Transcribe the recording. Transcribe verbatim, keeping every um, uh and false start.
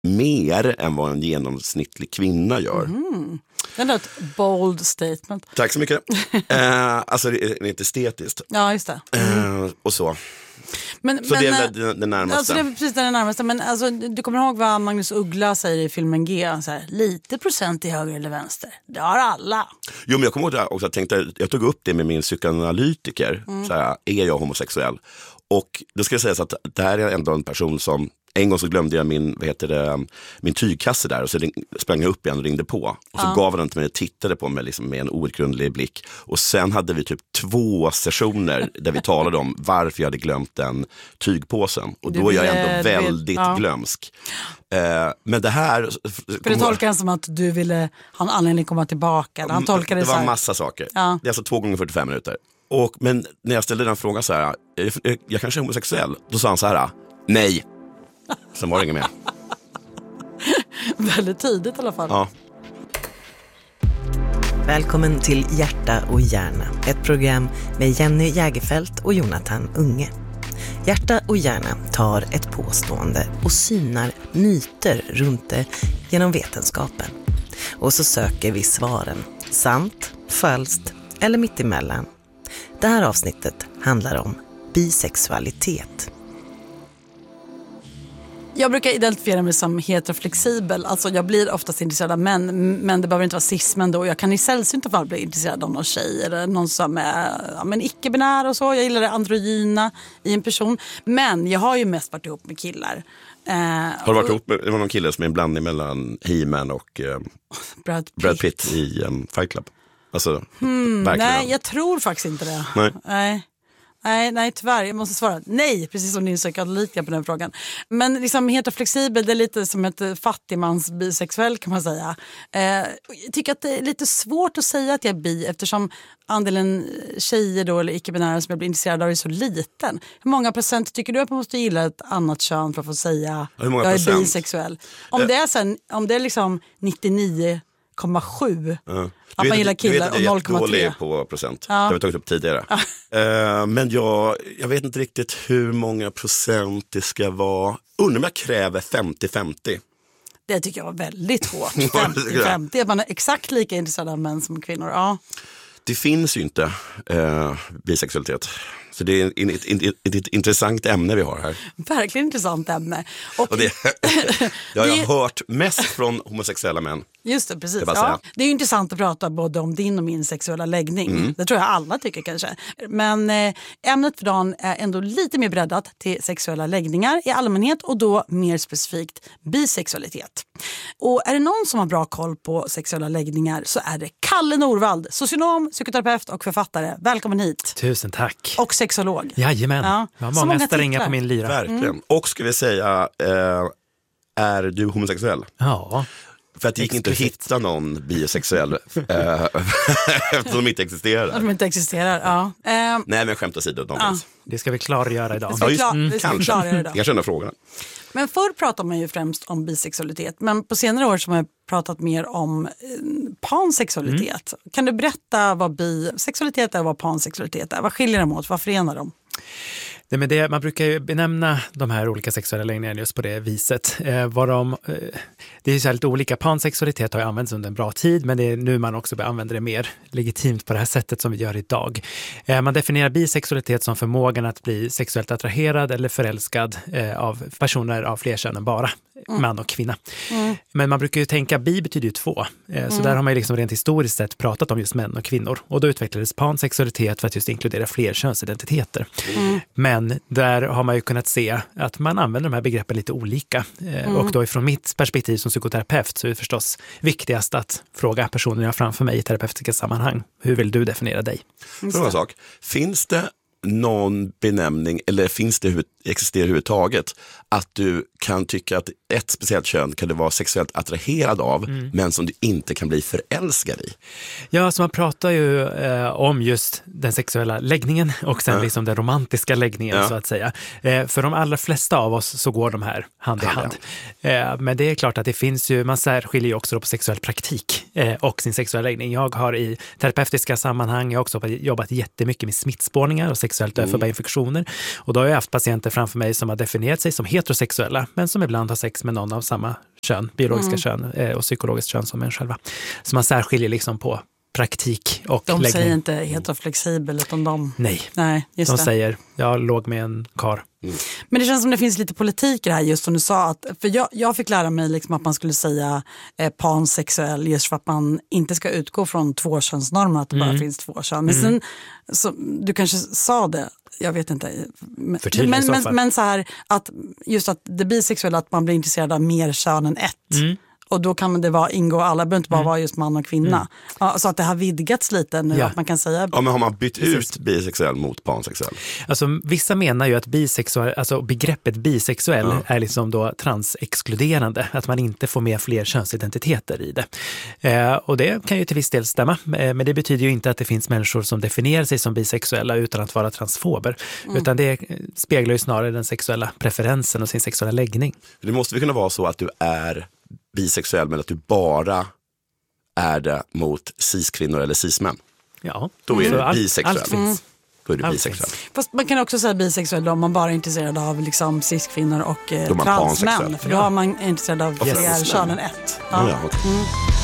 mer än vad en genomsnittlig kvinna gör. Mm. Det är ett bold statement. Tack så mycket. eh, alltså det är inte estetiskt. Ja, just det. Mm. Eh, och så. Men, så men, det är det, det närmaste. Alltså det är precis det närmaste. Men alltså, du kommer ihåg vad Magnus Uggla säger i filmen G? Så här, lite procent till höger eller vänster. Det har alla. Jo, men jag kommer ihåg att också, jag tänkte, jag tog upp det med min psykoanalytiker. Mm. Så här, är jag homosexuell? Och då ska jag säga så att det här är ändå en person som en gång så glömde jag min, vad heter det, min tygkasse där och så ring, sprang jag upp igen och ringde på. Och så ja. gav den till mig och tittade på mig liksom med en outgrundlig blick. Och sen hade vi typ två sessioner där vi talade om varför jag hade glömt den tygpåsen. Och då är jag ändå väldigt ja. glömsk. Eh, men det här... För det tolkar han som att du ville ha en anledning att komma tillbaka. Han tolkar det, det så var här. massa saker. Ja. Det är alltså två gånger fyrtiofem minuter. Och, men när jag ställde den frågan så här, jag, jag kanske är homosexuell. Då sa han så här, nej. Sen var det inget mer. Väldigt tidigt i alla fall. Ja. Välkommen till Hjärta och hjärna. Ett program med Jenny Jägerfelt och Jonathan Unge. Hjärta och hjärna tar ett påstående och synar myter runt det genom vetenskapen. Och så söker vi svaren. Sant, falskt eller mittemellan. Det här avsnittet handlar om bisexualitet. Jag brukar identifiera mig som heteroflexibel. Alltså jag blir oftast intresserad av män, men det behöver inte vara cis-män då. Jag kan i sällsynta fall bli intresserad av någon tjej eller någon som är ja, men icke-binär och så. Jag gillar det androgyna i en person. Men jag har ju mest varit ihop med killar. Eh, har du varit ihop med någon kille som är en blandning mellan He-Man och eh, Brad Pitt, Brad Pitt i um, Fight Club? Alltså, hmm, nej, jag tror faktiskt inte det. Nej. Nej. Nej, nej, tyvärr. Jag måste svara nej, precis som din psykoanalytiker på den frågan. Men liksom heteroflexibel, det är lite som ett fattigmans bisexuell kan man säga. Eh, jag tycker att det är lite svårt att säga att jag är bi eftersom andelen tjejer då, eller icke-binära som jag blir intresserad av är så liten. Hur många procent tycker du att man måste gilla ett annat kön för att få säga hur många jag är procent? Bisexuell? Om det är, sen, om det är liksom nittionio komma sju Ja. att man gillar killar och noll komma tre. Jag är på procent. Ja. Det har vi tagit upp tidigare. Ja. Uh, men jag, jag vet inte riktigt hur många procent det ska vara. Undrar om jag kräver femtio femtio. Det tycker jag var väldigt hårt. femtio femtio. Man är exakt lika intresserad av män som kvinnor. Ja. Det finns ju inte uh, bisexualitet. Så det är ett, ett, ett, ett intressant ämne vi har här. Verkligen intressant ämne. Och, och det, det har jag det, hört mest från homosexuella män. Just det, precis. Det, ja, det är ju intressant att prata både om din och min sexuella läggning. Mm. Det tror jag alla tycker kanske. Men eh, ämnet för dagen är ändå lite mer breddat till sexuella läggningar i allmänhet och då mer specifikt bisexualitet. Och är det någon som har bra koll på sexuella läggningar så är det Kalle Norvald, socionom, psykoterapeut och författare. Välkommen hit. Tusen tack. Och sexolog. Jajamän, ja. jag har många, många strängar på min lyra. Verkligen. Mm. Och ska vi säga, eh, är du homosexuell? Ja. För att det gick inte att hitta någon bisexuell äh, eftersom de inte existerar. De inte existerar, ja. Uh, Nej, men skämt åsido. Ja. Det ska vi klargöra idag. Det ska vi klar, mm. det ska vi klargöra idag. Jag känner frågorna. Men förr pratade man ju främst om bisexualitet. Men på senare år så har man pratat mer om eh, pansexualitet. Mm. Kan du berätta vad bisexualitet är och vad pansexualitet är? Vad skiljer de åt? Vad förenar de? Det med det, man brukar ju benämna de här olika sexuella läggningarna just på det viset. Eh, vad de, eh, det är ju så här lite olika. Pansexualitet har ju använts under en bra tid, men det är nu man också använder det mer legitimt på det här sättet som vi gör idag. Eh, man definierar bisexualitet som förmågan att bli sexuellt attraherad eller förälskad eh, av personer av fler kön än bara mm. man och kvinna. Mm. Men man brukar ju tänka, bi betyder ju två. Eh, så mm. där har man ju liksom rent historiskt sett pratat om just män och kvinnor. Och då utvecklades pansexualitet för att just inkludera fler könsidentiteter. Mm. Men där har man ju kunnat se att man använder de här begreppen lite olika. Mm. Och då ifrån mitt perspektiv som psykoterapeut så är det förstås viktigast att fråga personen jag framför mig i terapeutiska sammanhang. Hur vill du definiera dig? För en sak, finns det någon benämning eller finns det huvud, existerar överhuvudtaget att du kan tycka att ett speciellt kön kan du vara sexuellt attraherad av mm. men som du inte kan bli förälskad i? Ja, så man pratar ju eh, om just den sexuella läggningen och sen ja. liksom den romantiska läggningen ja. så att säga. Eh, för de allra flesta av oss så går de här hand i hand. Eh, men det är klart att det finns ju, man särskiljer ju också på sexuell praktik eh, och sin sexuella läggning. Jag har i terapeutiska sammanhang, jag har också jobbat jättemycket med smittspårningar och sexuellt överförbara infektioner. Och då har jag haft patienter framför mig som har definierat sig som heterosexuella men som ibland har sex med någon av samma kön, biologiska Mm. kön eh, och psykologiskt kön som en själva. Så man särskiljer liksom på praktik och De läggning. säger inte heteroflexibel utan de... Nej, Nej, just de det. säger jag låg med en kar. Mm. Men det känns som det finns lite politik i det här just som du sa. Att, för jag, jag fick lära mig liksom att man skulle säga eh, pansexuell just för att man inte ska utgå från tvåkönsnormen, att det bara Mm. finns två kön. Men Mm. sen, så, du kanske sa det, jag vet inte. Men, Förtydliga i men, så men, fall. men så här, att just att det bisexuella, att man blir intresserad av mer kön än ett. Mm. Och då kan det vara, ingå alla, det behöver inte bara Mm. vara just man och kvinna. Mm. Ja, så att det har vidgats lite nu, Ja. att man kan säga... Ja, men har man bytt Precis. ut bisexuell mot pansexuell? Alltså, vissa menar ju att bisexuell, alltså begreppet bisexuell Ja. är liksom då transexkluderande, att man inte får med fler könsidentiteter i det. Eh, och det kan ju till viss del stämma, eh, men det betyder ju inte att det finns människor som definierar sig som bisexuella utan att vara transfober, Mm. utan det speglar ju snarare den sexuella preferensen och sin sexuella läggning. Det måste väl kunna vara så att du är bisexuell men att du bara är det mot cis-kvinnor eller cis-män. Ja. Då är Så du allt- bisexuell. allt finns. Då är du Allt bisexuell. Fast man kan också säga bisexuell om man bara är intresserad av liksom cis-kvinnor och eh, Då är man transmän. pansexuell. För då Ja. är man intresserad av Yes. fler kön än ett. Ja. Ja, okej. Mm.